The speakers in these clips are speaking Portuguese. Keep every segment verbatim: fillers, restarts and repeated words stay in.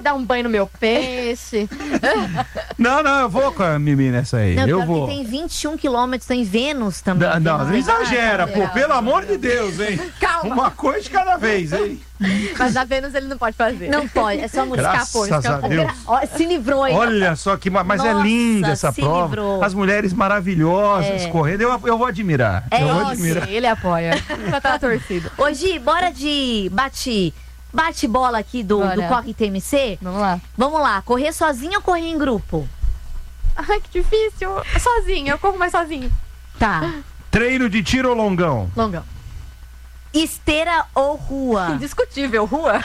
Dar um banho no meu peixe. Não, não, eu vou com a Mimi nessa aí. Não, eu vou. tem vinte e um quilômetros, tem Vênus também. Não, não, não exagera, pô, Deus. pelo amor de Deus, hein? Calma. Uma coisa de cada vez, hein? Mas a Vênus ele não pode fazer. Não pode, é só música. Graças escapou, a escapou. Deus. Ó, se livrou, hein? Olha só que... ma- Mas é Nossa, linda essa se prova. livrou. As mulheres maravilhosas É. correndo. Eu, eu vou admirar. É eu vou isso. admirar. Ele apoia. Já tá torcido. Ô, Gi, bora de bate, bate bola aqui do, Bora. do Coque T M C? Vamos lá. Vamos lá, correr sozinho ou correr em grupo? Ai, que difícil. Sozinho, eu corro mais sozinho. Tá. Treino de tiro ou longão? Longão. Esteira ou rua? Indiscutível, rua.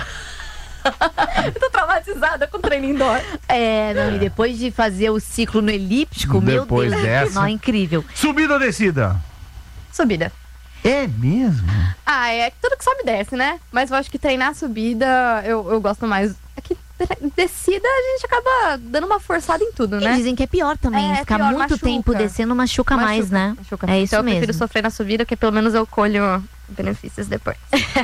Eu tô traumatizada com treino indoor. É, não, e depois de fazer o ciclo no elíptico, Depois meu Deus, dessa. não, é incrível. Subida ou descida? Subida. É mesmo? Ah, é tudo que sobe e desce, né? Mas eu acho que treinar subida eu, eu gosto mais. É que descida a gente acaba dando uma forçada em tudo, E né? dizem que é pior também, É, ficar pior, muito machuca. tempo descendo machuca, mais, né? Machuca. É isso Então eu mesmo. prefiro sofrer na subida, porque pelo menos eu colho benefícios depois.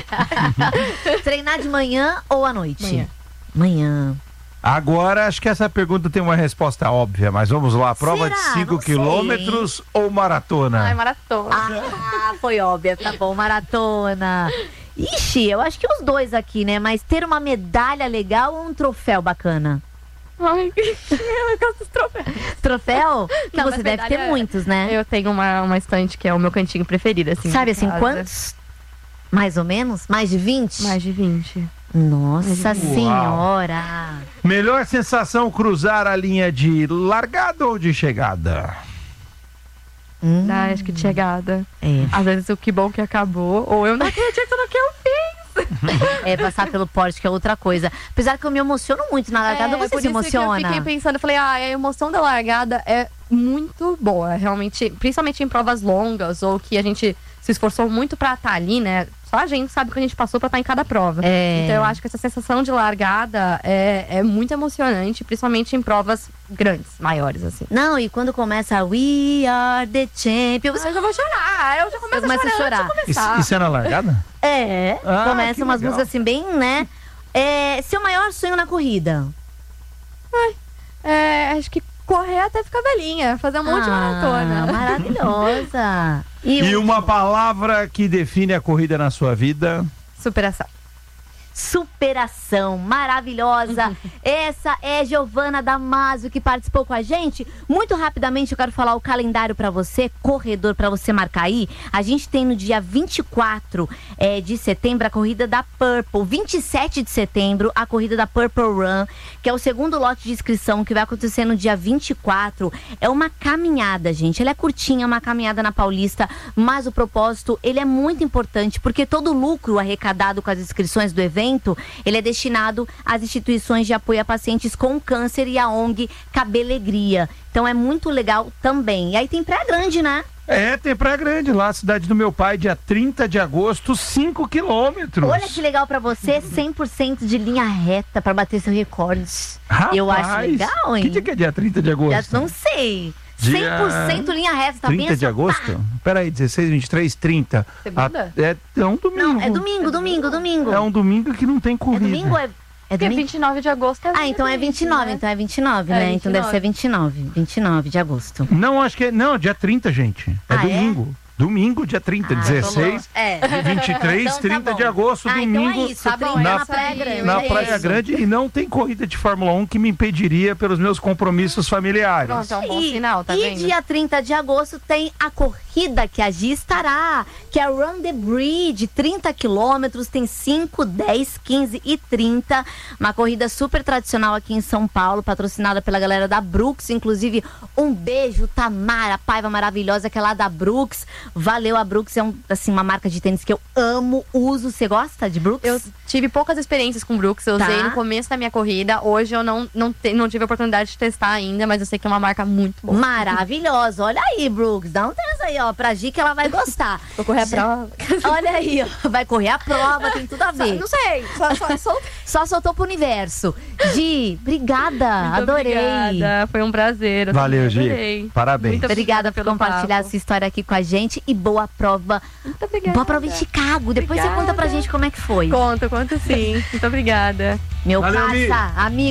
Treinar de manhã ou à noite? Manhã. Manhã. Agora, acho que essa pergunta tem uma resposta óbvia, mas vamos lá. Prova Será? de cinco Não sei, quilômetros ou maratona? Ai, maratona. Ah, foi óbvia, tá bom, maratona. Ixi, eu acho que os dois aqui, né? Mas ter uma medalha legal ou um troféu bacana? Ai, eu gosto dos troféus. Troféu? Que Não, você mas deve ter medalha- muitos, né? Eu tenho uma, uma estante que é o meu cantinho preferido, assim. Sabe de assim, casa. quantos? Mais ou menos? Mais de vinte? Mais de vinte. Nossa Uau. senhora! Melhor sensação cruzar a linha de largada ou de chegada? Hum, Ah, acho que de chegada. é. Às vezes o que bom que acabou, ou eu não acredito no que eu fiz. É, passar pelo porte, que é outra coisa. Apesar que eu me emociono muito na largada, É, você por se isso emociona? que eu fiquei pensando, eu falei, ah, a emoção da largada é muito boa, realmente, principalmente em provas longas, ou que a gente se esforçou muito pra estar ali, né? Só a gente sabe o que a gente passou pra estar em cada prova. É. Então eu acho que essa sensação de largada é, é muito emocionante, principalmente em provas grandes, maiores, assim. Não, e quando começa We Are the Champions, Eu já vou chorar, eu já começo Você começa a a chorar. chorar. antes de Isso, começar. isso é na largada? é, Ah, que começa umas legal. músicas assim bem, né? É, seu maior sonho na corrida? É, acho que correr até ficar velhinha, fazer um monte de Ah, maratona. maravilhosa. E, E o- uma palavra que define a corrida na sua vida? Superação. superação maravilhosa. Essa é Giovana Damasio que participou com a gente. Muito rapidamente eu quero falar o calendário pra você, corredor, pra você marcar aí. A gente tem no dia vinte e quatro é, de setembro a corrida da Purple, vinte e sete de setembro a corrida da Purple Run, que é o segundo lote de inscrição que vai acontecer no dia vinte e quatro. É uma caminhada, gente. Ela é curtinha, uma caminhada na Paulista, mas o propósito, ele é muito importante, porque todo o lucro arrecadado com as inscrições do evento, ele é destinado às instituições de apoio a pacientes com câncer e a O N G Cabelegria. Então é muito legal também. E aí tem Praia Grande, né? É, tem Praia Grande lá, cidade do meu pai, dia trinta de agosto, cinco quilômetros. Olha que legal pra você, cem por cento de linha reta pra bater seu recorde. Rapaz, Eu acho legal, hein? Que dia que é dia trinta de agosto? Já não sei. Dia cem por cento linha reta, tá trinta de agosto? Peraí, dezesseis, vinte e três, trinta. Segunda? A- É, é um domingo. Não, é domingo, domingo, domingo. É um domingo que não tem É corrida. domingo ou é, é Porque domingo? vinte e nove de agosto é Ah, então é vinte e nove, né? então é vinte e nove, É, né? Então deve vinte e nove. ser vinte e nove, vinte e nove de agosto. Não, acho que é. Não, dia trinta, gente. É Ah, é? domingo. Domingo, dia trinta, Ah, dezesseis, É. vinte e três, Então tá trinta bom. de agosto, Ah, então domingo. é isso, Tá bom, trinta na- na Praia Grande. Na é Praia isso. Grande, e não tem corrida de Fórmula um que me impediria pelos meus compromissos familiares. Pronto, é um bom E- sinal, tá e vendo? dia trinta de agosto tem a corrida que a Gi estará, que é a Run the Bridge, trinta quilômetros, tem cinco, dez, quinze e trinta. Uma corrida super tradicional aqui em São Paulo, patrocinada pela galera da Brooks. Inclusive, um beijo, Tamara, Paiva maravilhosa, que é lá da Brooks. Valeu, a Brooks é um, assim, uma marca de tênis que eu amo, uso. Você gosta de Brooks? Eu tive poucas experiências com Brooks, eu Tá. usei no começo da minha corrida. Hoje eu não, não, te, não tive a oportunidade de testar ainda, mas eu sei que é uma marca muito boa. Maravilhosa. Olha aí, Brooks, dá um tênis Mostra aí, ó, pra Gi que ela vai gostar. Vou correr a prova. Olha aí, ó, vai correr a prova, tem tudo a ver. Não sei, só, só soltei. Só soltou pro universo. Gi, obrigada, Muito adorei. Obrigada, foi um prazer. eu Valeu, também Gi. adorei. Parabéns. Muito Obrigada por pelo compartilhar papo. essa história aqui com a gente e boa prova. Muito obrigada. Boa prova em Chicago. Depois você conta pra Obrigada. gente como é que foi. Conto, conto sim. Muito obrigada. Meu Valeu, Mi. parça, amigo.